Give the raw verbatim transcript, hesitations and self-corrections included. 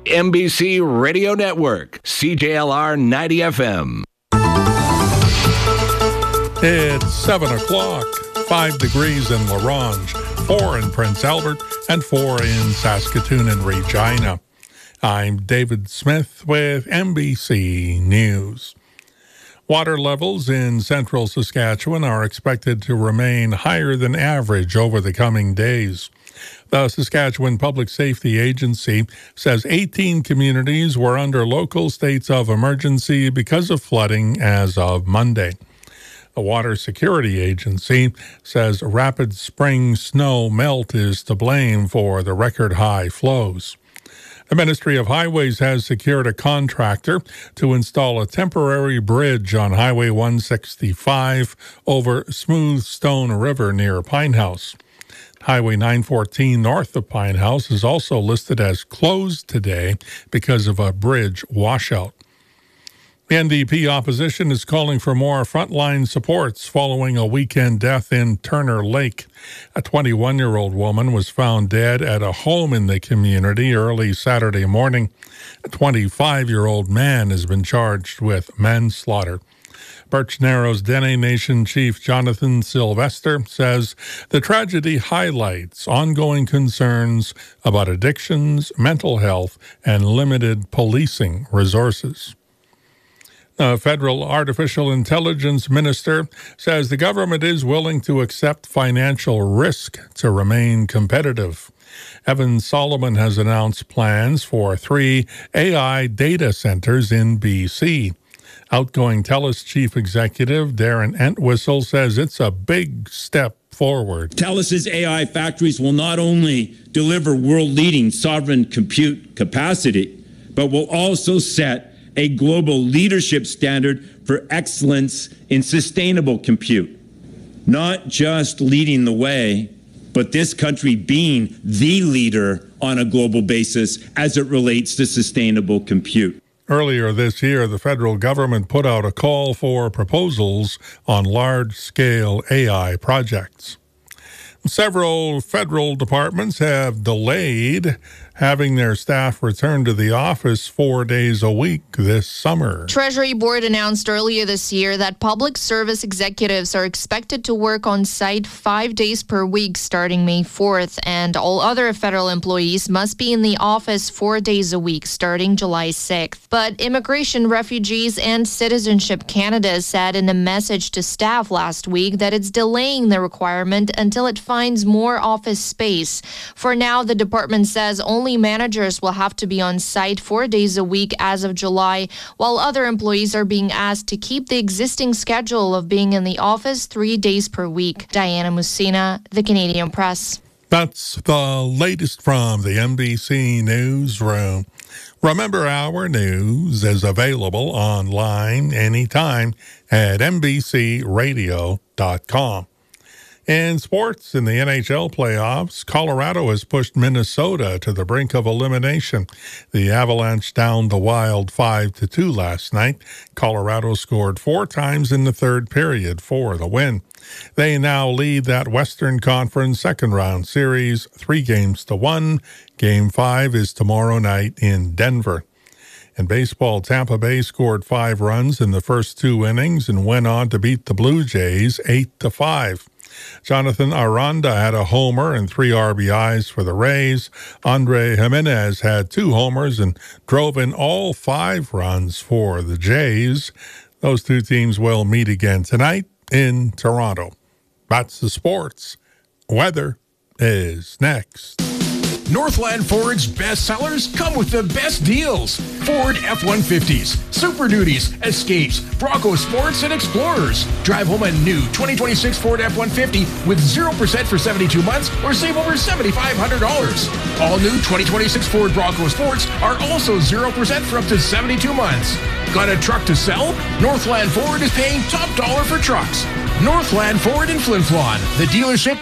N B C Radio Network, C J L R ninety F M. It's seven o'clock, five degrees in La Ronge, four in Prince Albert, and four in Saskatoon and Regina. I'm David Smith with N B C News. Water levels in central Saskatchewan are expected to remain higher than average over the coming days. The Saskatchewan Public Safety Agency says eighteen communities were under local states of emergency because of flooding as of Monday. The Water Security Agency says rapid spring snow melt is to blame for the record high flows. The Ministry of Highways has secured a contractor to install a temporary bridge on Highway one sixty-five over Smooth Stone River near Pinehouse. Highway nine fourteen north of Pinehouse is also listed as closed today because of a bridge washout. The N D P opposition is calling for more frontline supports following a weekend death in Turner Lake. A twenty-one-year-old woman was found dead at a home in the community early Saturday morning. A twenty-five-year-old man has been charged with manslaughter. Birch Narrows Dene Nation Chief Jonathan Sylvester says the tragedy highlights ongoing concerns about addictions, mental health, and limited policing resources. A federal artificial intelligence minister says the government is willing to accept financial risk to remain competitive. Evan Solomon has announced plans for three A I data centers in B C. Outgoing TELUS chief executive Darren Entwistle says it's a big step forward. TELUS's A I factories will not only deliver world-leading sovereign compute capacity, but will also set a global leadership standard for excellence in sustainable compute. Not just leading the way, but this country being the leader on a global basis as it relates to sustainable compute. Earlier this year, the federal government put out a call for proposals on large-scale A I projects. Several federal departments have delayed having their staff return to the office four days a week this summer. Treasury Board announced earlier this year that public service executives are expected to work on site five days per week starting May fourth, and all other federal employees must be in the office four days a week starting July sixth. But Immigration, Refugees, and Citizenship Canada said in a message to staff last week that it's delaying the requirement until it finds more office space. For now, the department says only managers will have to be on site four days a week as of July, while other employees are being asked to keep the existing schedule of being in the office three days per week. Diana Musina, The Canadian Press. That's the latest from the N B C Newsroom. Remember, our news is available online anytime at N B C radio dot com. In sports, in the N H L playoffs, Colorado has pushed Minnesota to the brink of elimination. The Avalanche downed the Wild five to two last night. Colorado scored four times in the third period for the win. They now lead that Western Conference second-round series three games to one. Game five is tomorrow night in Denver. In baseball, Tampa Bay scored five runs in the first two innings and went on to beat the Blue Jays eight to five. Jonathan Aranda had a homer and three R B Is for the Rays. Andre Jimenez had two homers and drove in all five runs for the Jays. Those two teams will meet again tonight in Toronto. That's the sports. Weather is next. Northland Ford's best sellers come with the best deals. Ford F one fifties, Super Duties, Escapes, Bronco Sports, and Explorers. Drive home a new twenty twenty-six Ford F one fifty with zero percent for seventy-two months or save over seven thousand five hundred dollars. All new twenty twenty-six Ford Bronco Sports are also zero percent for up to seventy-two months. Got a truck to sell? Northland Ford is paying top dollar for trucks. Northland Ford in Flin Flon, the dealership